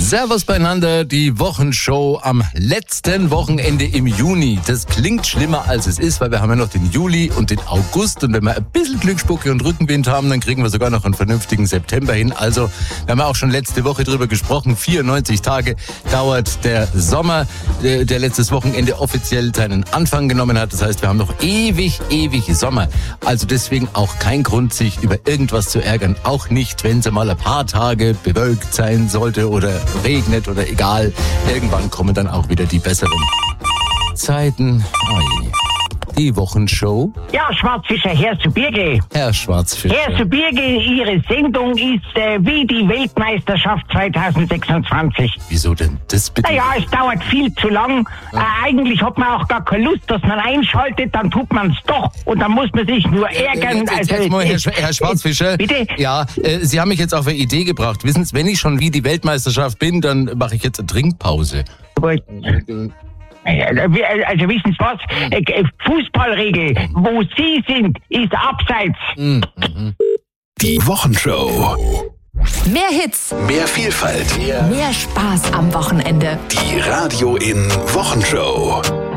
Servus beieinander, die Wochenshow am letzten Wochenende im Juni. Das klingt schlimmer als es ist, weil wir haben ja noch den Juli und den August und wenn wir ein bisschen Glücksspucke und Rückenwind haben, dann kriegen wir sogar noch einen vernünftigen September hin. Also, wir haben ja auch schon letzte Woche drüber gesprochen, 94 Tage dauert der Sommer, der letztes Wochenende offiziell seinen Anfang genommen hat. Das heißt, wir haben noch ewig Sommer. Also deswegen auch kein Grund, sich über irgendwas zu ärgern. Auch nicht, wenn es mal ein paar Tage bewölkt sein sollte oder regnet oder egal. Irgendwann kommen dann auch wieder die besseren Zeiten. Die Wochenshow. Ja, Schwarzfischer, Herr Subirge. Herr Schwarzfischer. Herr Subirge, Ihre Sendung ist wie die Weltmeisterschaft 2026. Wieso denn das bitte? Naja, es dauert viel zu lang. Eigentlich hat man auch gar keine Lust, dass man einschaltet, dann tut man es doch und dann muss man sich nur ärgern. Jetzt mal, Herr Schwarzfischer. Bitte? Ja, Sie haben mich jetzt auf eine Idee gebracht. Wissen Sie, wenn ich schon wie die Weltmeisterschaft bin, dann mache ich jetzt eine Trinkpause. Also wissen Sie was? Fußballregel, wo Sie sind, ist abseits. Die Wochenshow. Mehr Hits, Mehr Vielfalt. mehr Spaß am Wochenende. Die Radio in Wochenshow.